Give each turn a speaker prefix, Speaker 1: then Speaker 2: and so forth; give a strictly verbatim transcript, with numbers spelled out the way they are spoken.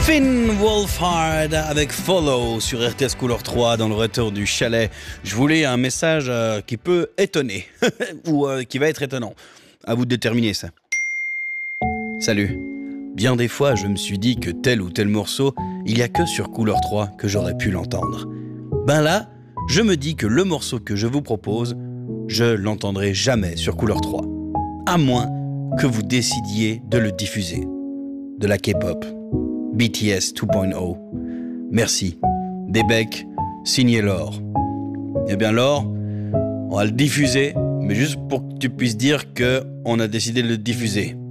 Speaker 1: Finn Wolfhard avec Follow sur R T S Couleur trois dans le retour du chalet. Je voulais un message euh, qui peut étonner ou euh, qui va être étonnant. À vous de déterminer ça. Salut. Bien des fois, je me suis dit que tel ou tel morceau, il n'y a que sur Couleur trois que j'aurais pu l'entendre. Ben là, je me dis que le morceau que je vous propose, je l'entendrai jamais sur Couleur trois. À moins que vous décidiez de le diffuser. De la K-pop. B T S deux point zéro. Merci. Des becs, signé Laure. Eh bien Laure, on va le diffuser, mais juste pour que tu puisses dire qu'on a décidé de le diffuser.